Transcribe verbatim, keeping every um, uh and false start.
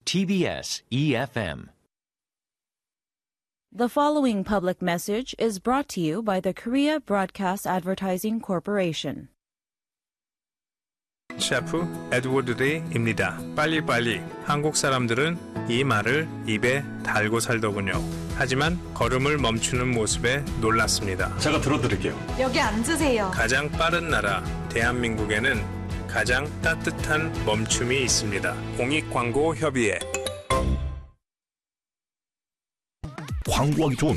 티비에스 이에프엠. The following public message is brought to you by the Korea Broadcast Advertising Corporation. 셰프 에드워드 리입니다. 빨리빨리. 한국 사람들은 이 말을 입에 달고 살더군요. 하지만 걸음을 멈추는 모습에 놀랐습니다. 제가 들어드릴게요. 여기 앉으세요. 가장 빠른 나라 대한민국에는 가장 따뜻한 멈춤이 있습니다. 공익광고협의회. 광고하기 좋은